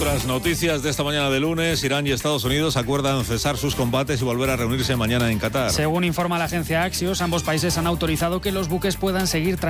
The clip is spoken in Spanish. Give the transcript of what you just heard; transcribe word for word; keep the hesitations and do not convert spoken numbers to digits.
Otras noticias de esta mañana de lunes: Irán y Estados Unidos acuerdan cesar sus combates y volver a reunirse mañana en Qatar. Según informa la agencia Axios, ambos países han autorizado que los buques puedan seguir